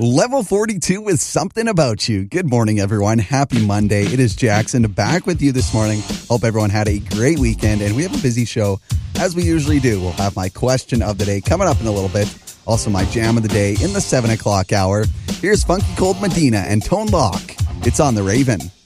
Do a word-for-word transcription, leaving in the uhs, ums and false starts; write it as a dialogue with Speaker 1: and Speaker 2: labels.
Speaker 1: Level forty-two with Something About You. Good morning, everyone. Happy Monday. It is Jackson back with you this morning. Hope everyone had a great weekend, and we have a busy show, as we usually do. We'll have my question of the day coming up in a little bit. Also, my jam of the day in the seven o'clock hour. Here's Funky Cold Medina and Tone Lock. It's on the Raven.